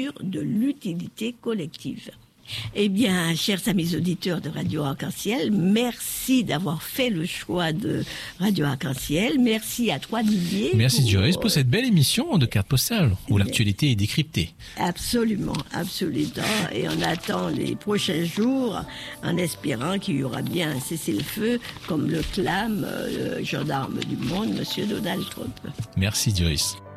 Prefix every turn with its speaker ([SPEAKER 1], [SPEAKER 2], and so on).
[SPEAKER 1] mesure de l'utilité collective. Eh bien, chers amis auditeurs de Radio Arc-en-Ciel, merci d'avoir fait le choix de Radio Arc-en-Ciel. Merci à toi, Didier.
[SPEAKER 2] Merci, Joris, pour cette belle émission de Carte Postale, où l'actualité est décryptée.
[SPEAKER 1] Absolument, absolument. Et on attend les prochains jours en espérant qu'il y aura bien un cessez-le-feu, comme le clame le gendarme du monde, Monsieur Donald Trump.
[SPEAKER 2] Merci, Joris.